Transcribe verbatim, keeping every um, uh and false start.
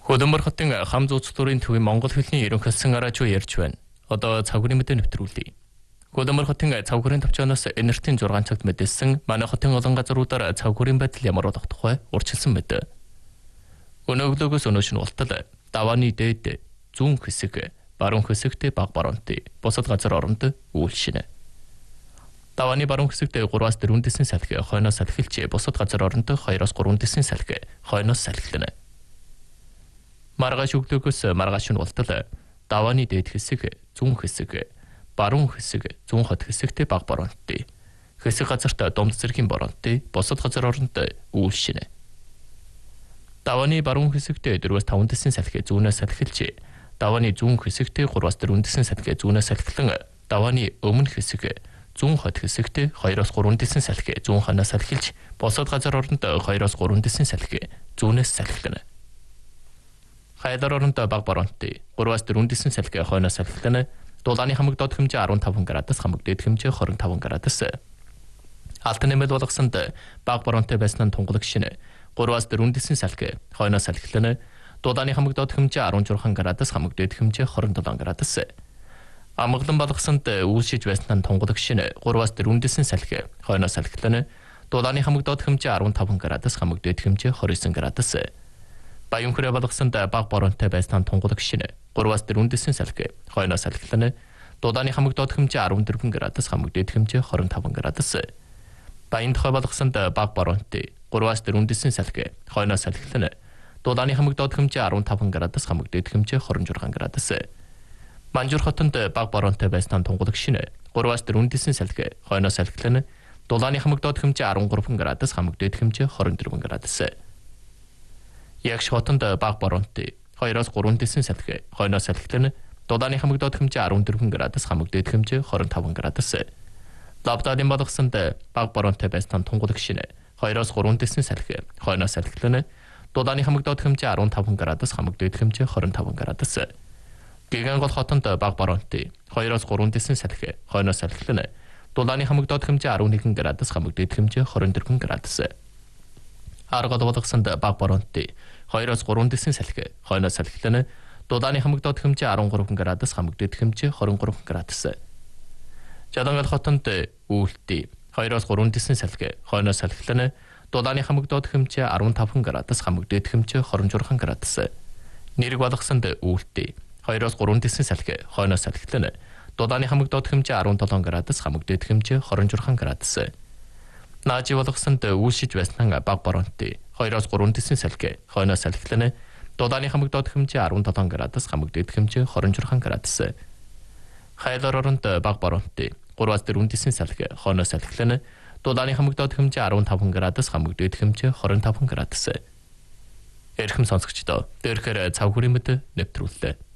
Хөдөлмөр хотын хам зуучлалын төвийн Монгол хэлний ерөнхий араач ярьж байна. Одоо цагуурын мэдээ нэвтрүүлье. Хөдөлмөр хотын цагуурын төвчөөс энертийн зургаан цагт мэдээлсэн манай хотын олон газруудаар цагуурын байдал ямар болох тухай урьдчилсан мэд. Өнөөгдөөс өнөөш нь ултал давааны дээд зүүн хэсэг, баруун хэсэгт баг баруунт бусад газар оронд үйлшинэ. Давааны баруун хэсэгт гураваас дөрвөн дэсийн салхи хойноос салхилж бусад газар оронд хоёроос гурван дэсийн салхи хойноос салхилнэ. Маргааш өглөөгөөс маргааш нь ултал давааны дээд хэсэг, зүүн хэсэг, баруун хэсэг, зүүн хот хэсэгт баг баруунт хэсэг газарт дунд зэргийн баруунт бусад газар оронд үйлшинэ. Давааны баруун хэсэгт дөрвөөс таван дэсийн салхи зүүнээс салхилж, давааны зүүн хэсэгт гураваас дөрвөн дэсийн салхи зүүнээс салхилан, давааны өмнө хэсэг, зүүн хот хэсэгт хоёроос гурван дэсийн салхи зүүн ханаас салхилж, бусад газар оронд хоёроос гурван дэсийн салхи зүүнээс салхилна. Хайдар оронд баг баруунт гураваас дөрвөн дэсийн салхи хойноос салхилна. Дулааны хамаг доод хэмжээ арван таван градус, хамаг дээд хэмжээ хорин таван градус. Алтан нэмэлт болгосонд баг баруунтай байсан тунгалаг шинэ гураваас дөрвөн дэсийн салхи хойноос салхилна. Дулааны хамаг доод хэмжээ арван шуурхан градус, хамаг дээд хэмжээ хорин долоон градус. Амгалан болгосонд үйлшиж байсан тунгалаг шинэ гураваас дөрвөн дэсийн салхи хойноос салхилна. Дулааны хамаг доод хэмжээ арван таван градус, хамаг дээд хэмжээ хорин девять градус. Баян хүрээ болгосонд баг баруунтай байсан тунгалаг шинэ гураваас дөрвөн дэсийн салхи хойноос салхилна. Дулааны хамаг доод хэмжээ арван дөрвөн градус, хамаг дээд хэмжээ хорин таван градус. Баян тухай болгосонд баг баруунт гураваас дөрвөн дэсийн салхи хойноос салхилна. Дулааны хамаг доод хэмжээ арван таван градус, хамаг дээд хэмжээ хорин шуурхан градус. Манжуур хотонд баг баруунтай байсан тунгалаг шинэ гураваас дөрвөн дэсийн салхи хойноос салхилна. Дулааны хамаг доод хэмжээ арван гурван градус, хамаг дээд хэмжээ хорин дөрвөн градус. Ягш хотонд баг баруунт хоёроос гурван дэсийн салхи хойноос салхилна. Дулааны хамаг доод хэмжээ арван дөрвөн градус, хамаг дээд хэмжээ хорин таван градус. Лавдаадын болгосонд баг баруунтай байсан тунгалаг шинэ хоёроос гурван дэсийн салхи хойноос салхилна. Дулааны хамаг доод хэмжээ арван таван градус, хамаг дээд хэмжээ хорин таван градус. Гэгангол хотонд баг баруунт хоёроос гурван дэсийн салхи хойноос салхилна. Дулааны хамаг доод хэмжээ арван нэгэн градус, хамаг дээд хэмжээ хорин дөрвөн градус. Аргад болгосонд баг баруунт хоёроос гурван дэсийн салхи хойноос салхилна. Дулааны хамаг доод хэмжээ арван гурван градус, хамаг дээд хэмжээ хорин гурван градус. Жадангал хотонд үйлдэл хоёроос гурван дэсийн салхи хойноос салхилна. Дулааны хамаг доод хэмжээ арван таван градус, хамаг дээд хэмжээ хорин шуурхан градус. Нэрэг болгосонд үйлдэл хоёроос гурван дэсийн салхи хойноос салхилна. Дулааны хамаг доод хэмжээ арван долоон градус, хамаг дээд хэмжээ хорин шуурхан градус. Наажи болгосонд үйлшиж байсан баг баруунт хоёроос гурван дэсийн салхи хойноос салхилна. Дулааны хамаг доод хэмжээ арван долоон градус, хамаг дээд хэмжээ хорин шуурхан градус. Хайдар оронд баг баруунт гураваас дөрвөн дэсийн салхи хойноос салхилна. Дулааны хамаг доод хэмжээ арван таван градус, хамаг дээд хэмжээ хорин таван градус. Эрхэм сонсогчдоо, дээрхээр цав хүрэмэд нэвтрүүллээ.